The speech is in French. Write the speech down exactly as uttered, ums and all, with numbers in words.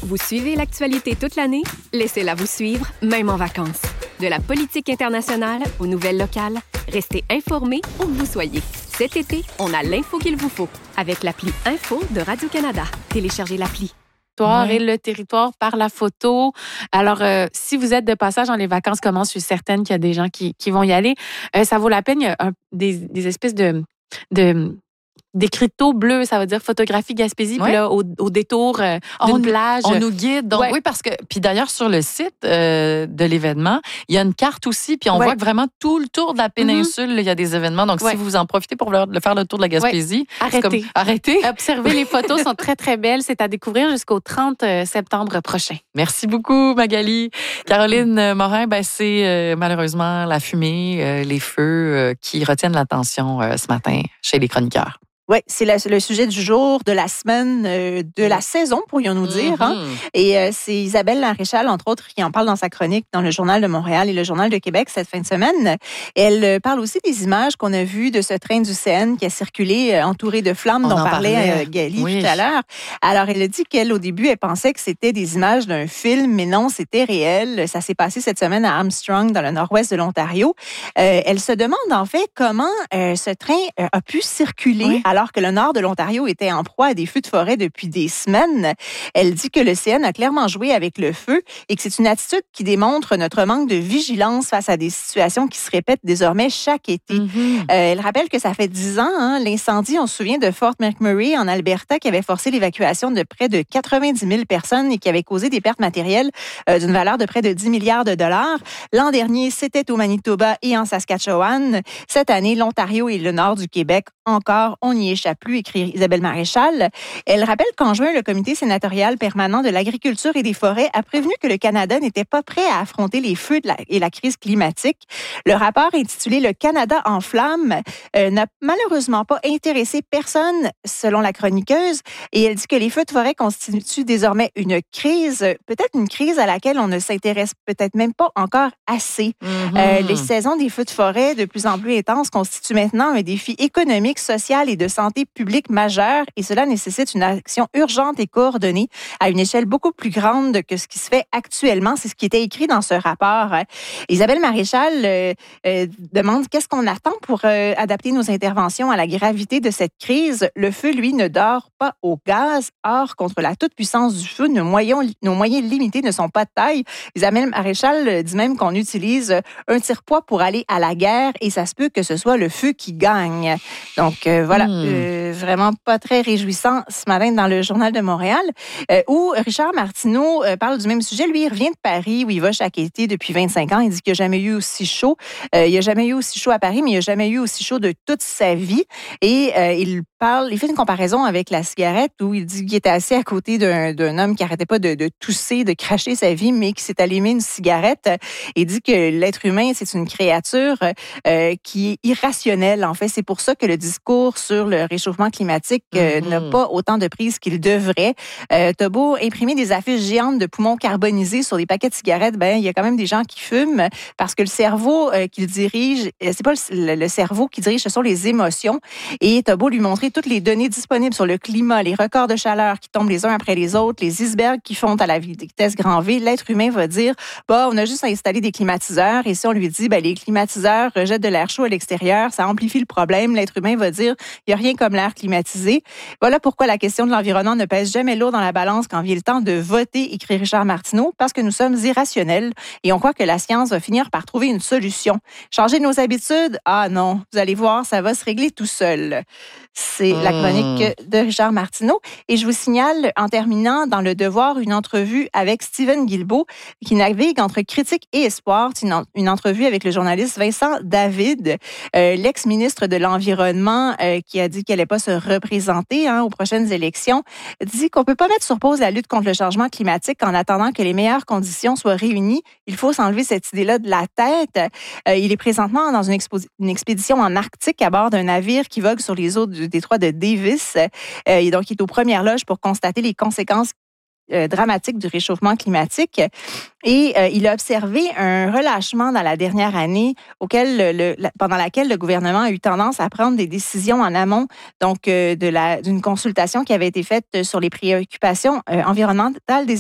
Vous suivez l'actualité toute l'année? Laissez-la vous suivre, même en vacances. De la politique internationale aux nouvelles locales, restez informés où que vous soyez. Cet été, on a l'info qu'il vous faut avec l'appli Info de Radio-Canada. Téléchargez l'appli. Ouais. Et le territoire par la photo. Alors, euh, si vous êtes de passage dans les vacances, comment je suis certaine qu'il y a des gens qui, qui vont y aller, euh, ça vaut la peine. Il y a un, des, des espèces de... de d'écriteaux bleus, ça veut dire photographie Gaspésie, ouais. puis là, au, au détour euh, d'une on, plage. On nous guide. Donc, ouais. Oui, parce que, puis d'ailleurs, sur le site euh, de l'événement, il y a une carte aussi, puis on ouais. voit que vraiment tout le tour de la péninsule, mm-hmm. là, il y a des événements. Donc, ouais. si vous en profitez pour le, le faire le tour de la Gaspésie, ouais. arrêtez. Comme, arrêtez. Observez, les photos sont très, très belles. C'est à découvrir jusqu'au trente septembre prochain. Merci beaucoup, Magali. Caroline Morin, ben, c'est euh, malheureusement la fumée, euh, les feux euh, qui retiennent l'attention euh, ce matin chez les chroniqueurs. Oui, c'est la, le sujet du jour, de la semaine, euh, de la saison, pourrions-nous dire. Mm-hmm. Hein? Et euh, c'est Isabelle Maréchal, entre autres, qui en parle dans sa chronique dans le Journal de Montréal et le Journal de Québec cette fin de semaine. Elle euh, parle aussi des images qu'on a vues de ce train du C N qui a circulé euh, entouré de flammes, On dont parlait, parlait euh, Gali oui. tout à l'heure. Alors, elle a dit qu'elle, au début, elle pensait que c'était des images d'un film, mais non, c'était réel. Ça s'est passé cette semaine à Armstrong, dans le nord-ouest de l'Ontario. Euh, elle se demande, en fait, comment euh, ce train euh, a pu circuler oui. alors alors que le nord de l'Ontario était en proie à des feux de forêt depuis des semaines. Elle dit que le C N a clairement joué avec le feu et que c'est une attitude qui démontre notre manque de vigilance face à des situations qui se répètent désormais chaque été. Mm-hmm. Euh, elle rappelle que ça fait dix ans, hein, l'incendie, on se souvient de Fort McMurray en Alberta qui avait forcé l'évacuation de près de quatre-vingt-dix mille personnes et qui avait causé des pertes matérielles euh, d'une valeur de près de dix milliards de dollars. L'an dernier, c'était au Manitoba et en Saskatchewan. Cette année, l'Ontario et le nord du Québec, encore, on n'y échappe plus, écrit Isabelle Maréchal. Elle rappelle qu'en juin, le comité sénatorial permanent de l'agriculture et des forêts a prévenu que le Canada n'était pas prêt à affronter les feux de la, et la crise climatique. Le rapport intitulé « Le Canada en flammes euh, » n'a malheureusement pas intéressé personne, selon la chroniqueuse, et elle dit que les feux de forêt constituent désormais une crise, peut-être une crise à laquelle on ne s'intéresse peut-être même pas encore assez. Mm-hmm. Euh, les saisons des feux de forêt de plus en plus intenses constituent maintenant un défi économique, social et de santé publique majeur, et cela nécessite une action urgente et coordonnée à une échelle beaucoup plus grande que ce qui se fait actuellement. C'est ce qui était écrit dans ce rapport. Isabelle Maréchal euh, euh, demande qu'est-ce qu'on attend pour euh, adapter nos interventions à la gravité de cette crise. Le feu, lui, ne dort pas au gaz. Or, contre la toute-puissance du feu, nos moyens, nos moyens limités ne sont pas de taille. Isabelle Maréchal dit même qu'on utilise un tire-poids pour aller à la guerre et ça se peut que ce soit le feu qui gagne. Donc, euh, voilà. Hmm. Euh, vraiment pas très réjouissant ce matin dans le Journal de Montréal, euh, où Richard Martineau euh, parle du même sujet. Lui, il revient de Paris, où il va chaque été depuis vingt-cinq ans. Il dit qu'il n'y a jamais eu aussi chaud. Euh, il n'y a jamais eu aussi chaud à Paris, mais il n'y a jamais eu aussi chaud de toute sa vie. Et euh, il parle, il fait une comparaison avec la cigarette, où il dit qu'il était assis à côté d'un, d'un homme qui n'arrêtait pas de, de tousser, de cracher sa vie, mais qui s'est allumé une cigarette. Il dit que l'être humain, c'est une créature euh, qui est irrationnelle. En fait, c'est pour ça que le discours sur le réchauffement climatique euh, mm-hmm. n'a pas autant de prise qu'il devrait. Euh, t'as beau imprimer des affiches géantes de poumons carbonisés sur des paquets de cigarettes, ben il y a quand même des gens qui fument parce que le cerveau euh, qu'il dirige, c'est pas le, le cerveau qui dirige, ce sont les émotions. Et t'as beau lui montrer toutes les données disponibles sur le climat, les records de chaleur qui tombent les uns après les autres, les icebergs qui fondent à la vitesse grand V, l'être humain va dire, bah on a juste à installer des climatiseurs. Et si on lui dit, ben les climatiseurs rejettent de l'air chaud à l'extérieur, ça amplifie le problème. L'être humain va dire, il y a rien comme l'air climatisé. Voilà pourquoi la question de l'environnement ne pèse jamais lourd dans la balance quand vient le temps de voter, écrit Richard Martineau, parce que nous sommes irrationnels et on croit que la science va finir par trouver une solution. Changer nos habitudes? Ah non, vous allez voir, ça va se régler tout seul. C'est mmh. la chronique de Richard Martineau. Et je vous signale, en terminant, dans Le Devoir, une entrevue avec Steven Guilbeault, qui navigue entre critique et espoir. C'est une, une entrevue avec le journaliste Vincent David, euh, l'ex-ministre de l'Environnement, euh, qui a dit qu'elle n'allait pas se représenter hein, aux prochaines élections, dit qu'on ne peut pas mettre sur pause la lutte contre le changement climatique en attendant que les meilleures conditions soient réunies. Il faut s'enlever cette idée-là de la tête. Euh, il est présentement dans une, expo- une expédition en Arctique à bord d'un navire qui vogue sur les eaux du détroit de Davis. Euh, et donc, il est aux premières loges pour constater les conséquences euh, dramatique du réchauffement climatique. Et euh, il a observé un relâchement dans la dernière année auquel le, le, pendant laquelle le gouvernement a eu tendance à prendre des décisions en amont donc euh, de la, d'une consultation qui avait été faite sur les préoccupations euh, environnementales des